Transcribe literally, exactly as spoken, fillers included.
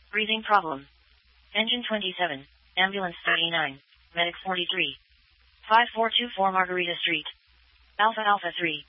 Breathing problem. Engine twenty-seven. Ambulance thirty-nine. Medic forty-three. five four two four Margarita Street. Alpha Alpha three.